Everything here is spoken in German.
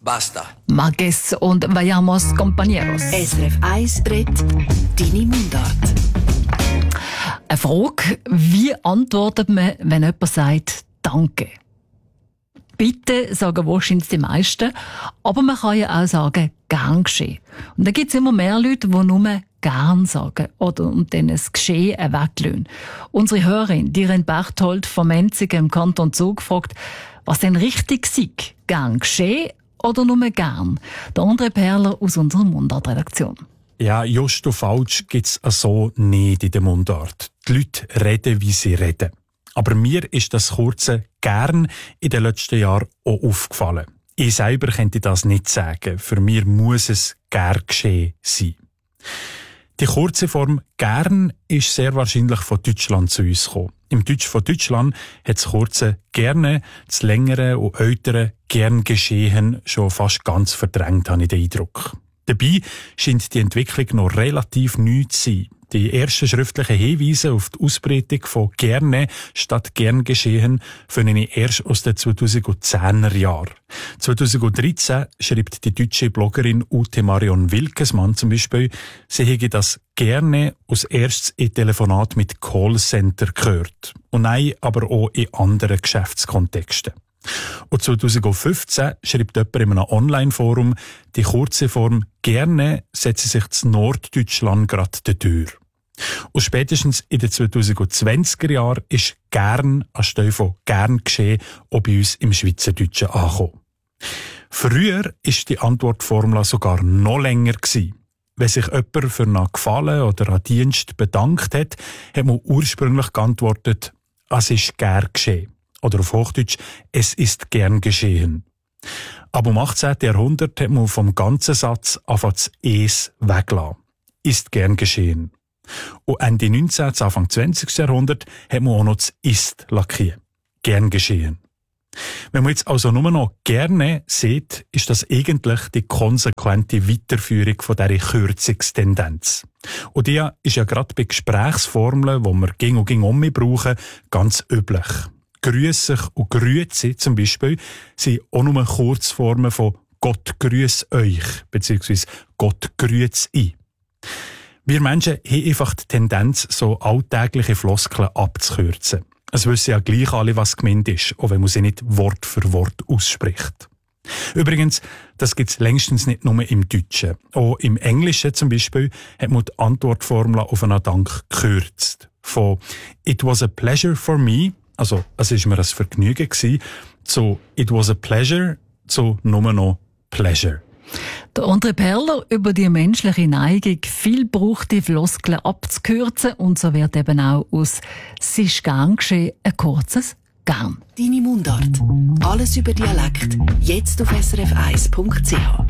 Basta. Mages und vayamos compañeros. SRF 1 redet deine Mundart. Eine Frage, wie antwortet man, wenn jemand sagt «Danke»? Bitte sagen wahrscheinlich die meisten, aber man kann ja auch sagen «Gern geschehen». Und da gibt es immer mehr Leute, die nur «gern» sagen und dann das Geschehen weglassen. Unsere Hörerin, Diren Berthold von Menzigen im Kanton Zug, fragt, was denn richtig sei, «Gern geschehen» oder nur «gern»? Der André Perler aus unserer Mundart-Redaktion. Ja, just und falsch gibt's so nicht in der Mundart. Die Leute reden, wie sie reden. Aber mir ist das kurze «gern» in den letzten Jahren auch aufgefallen. Ich selber könnte das nicht sagen. Für mich muss es «gern geschehen» sein. Die kurze Form «gern» ist sehr wahrscheinlich von Deutschland zu uns gekommen. Im Deutsch von Deutschland hat das kurze «gerne», das längere und ältere «gern geschehen» schon fast ganz verdrängt, habe ich den Eindruck. Dabei scheint die Entwicklung noch relativ neu zu sein. Die ersten schriftlichen Hinweise auf die Ausbreitung von «gerne» statt «gern geschehen» finde ich erst aus den 2010er Jahren. 2013 schreibt die deutsche Bloggerin Ute Marion Wilkesmann zum Beispiel, sie hätte das «gerne» als erstes in Telefonat mit Callcenter gehört. Und nein, aber auch in anderen Geschäftskontexten. Und 2015 schreibt jemand in einem Online-Forum, die kurze Form «gerne» setze sich in Norddeutschland gerade die Tür. Und spätestens in den 2020er Jahren ist «gern» anstelle von «gern geschehen» auch bei uns im Schweizerdeutschen angekommen. Früher war die Antwortformel sogar noch länger gewesen. Wenn sich jemand für einen Gefallen oder einen Dienst bedankt hat, hat man ursprünglich geantwortet, «Es ist gern geschehen». Oder auf Hochdeutsch, «Es ist gern geschehen». Aber im 18. Jahrhundert hat man vom ganzen Satz einfach das «es» weggelassen. «Ist gern geschehen». Und Ende 19. Anfang 20. Jahrhundert hat man auch noch das «ist» lackiert. «Gern geschehen». Wenn man jetzt also nur noch «gerne» sieht, ist das eigentlich die konsequente Weiterführung von dieser Kürzungstendenz. Und die ist ja gerade bei Gesprächsformeln, die wir ging und um brauchen, ganz üblich. «Grüß sich» und «Grüezi» zum Beispiel sind auch nur Kurzformen von «Gott grüß euch» bzw. «Gott grüß ich». Wir Menschen haben einfach die Tendenz, so alltägliche Floskeln abzukürzen. Es wissen ja gleich alle, was gemeint ist, auch wenn man sie nicht Wort für Wort ausspricht. Übrigens, das gibt's längstens nicht nur im Deutschen. Auch im Englischen zum Beispiel hat man die Antwortformel auf einen Dank gekürzt. Von «It was a pleasure for me», also es war mir ein Vergnügen gewesen, zu «It was a pleasure» zu nur noch «Pleasure». Der André Perler über die menschliche Neigung, viel gebrauchte Floskeln abzukürzen, und so wird eben auch aus «Es ist gern geschehen» ein kurzes «gern». Deine Mundart. Alles über Dialekt. Jetzt auf srf1.ch.